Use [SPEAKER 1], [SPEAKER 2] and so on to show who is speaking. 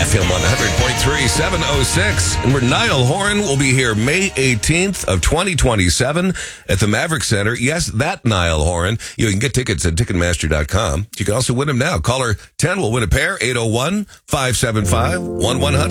[SPEAKER 1] FM 100.3, 706. And where Niall Horan will be here May 18th of 2027 at the Maverick Center. Yes, that Niall Horan. You can get tickets at Ticketmaster.com. You can also win them now. Caller 10 will win a pair, 801-575-1100.